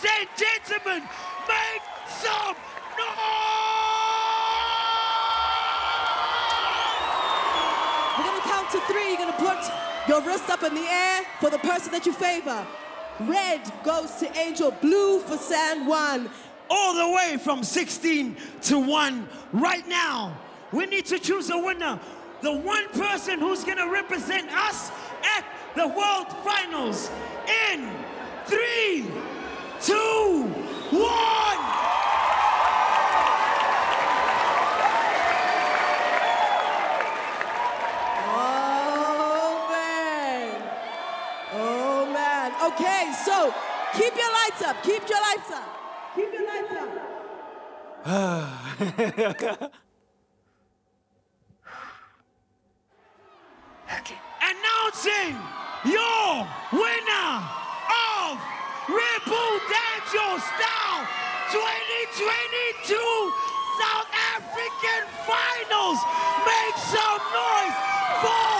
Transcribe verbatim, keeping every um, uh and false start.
Ladies and gentlemen, make some noise! We're gonna count to three. You're gonna put your wrist up in the air for the person that you favor. Red goes to Angel, blue for San Juan. All the way from sixteen to one. Right now, we need to choose a winner. The one person who's gonna represent us at the World Finals in three, two, one. Oh, man. Oh, man. Okay, so keep your lights up. Keep your lights up. Keep your lights up. Announcing your winner of Ripple Dance Your Style twenty twenty-two South African Finals. Make some noise for